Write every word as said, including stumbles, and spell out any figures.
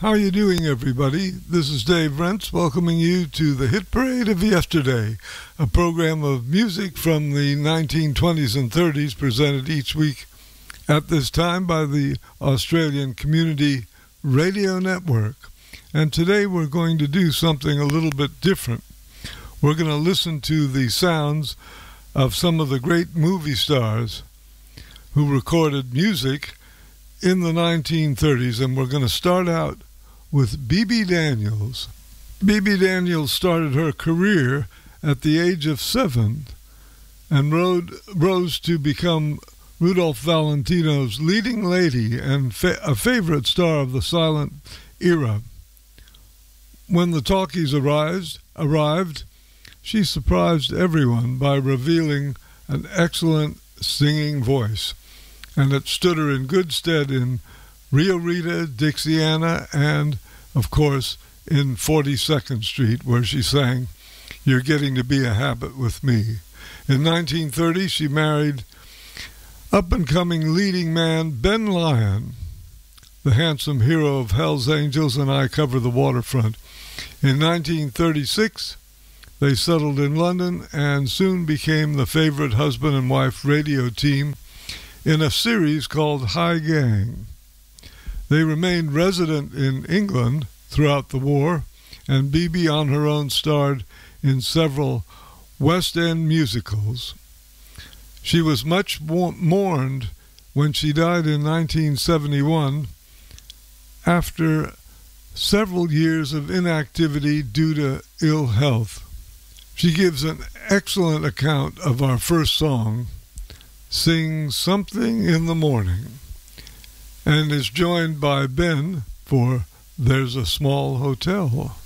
How are you doing, everybody? This is Dave Rentz welcoming you to the Hit Parade of Yesterday, a program of music from the nineteen twenties and thirties presented each week at this time by the Australian Community Radio Network. And today we're going to do something a little bit different. We're going to listen to the sounds of some of the great movie stars who recorded music in the nineteen thirties, and we're going to start out with Bebe Daniels. Bebe Daniels started her career at the age of seven and rode, rose to become Rudolph Valentino's leading lady and fa- a favorite star of the silent era. When the talkies arrived, arrived, she surprised everyone by revealing an excellent singing voice, and it stood her in good stead in Rio Rita, Dixiana, and, of course, in forty-second Street, where she sang, "You're Getting to Be a Habit with Me." In nineteen thirty, she married up-and-coming leading man Ben Lyon, the handsome hero of Hell's Angels and I Cover the Waterfront. In nineteen thirty-six, they settled in London and soon became the favorite husband and wife radio team in a series called High Gang. They remained resident in England throughout the war, and Bebe on her own starred in several West End musicals. She was much mourned when she died in nineteen seventy-one after several years of inactivity due to ill health. She gives an excellent account of our first song, "Sing Something in the Morning," and is joined by Ben for "There's a Small Hotel."